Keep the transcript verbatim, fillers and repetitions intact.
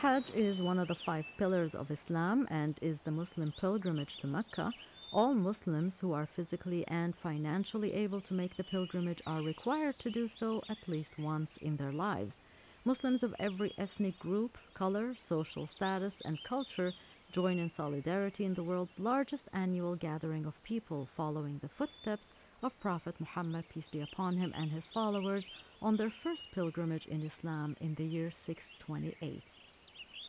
Hajj is one of the five pillars of Islam and is the Muslim pilgrimage to Mecca. All Muslims who are physically and financially able to make the pilgrimage are required to do so at least once in their lives. Muslims of every ethnic group, color, social status, and culture join in solidarity in the world's largest annual gathering of people following the footsteps of Prophet Muhammad, peace be upon him, and his followers on their first pilgrimage in Islam in the year six twenty-eight.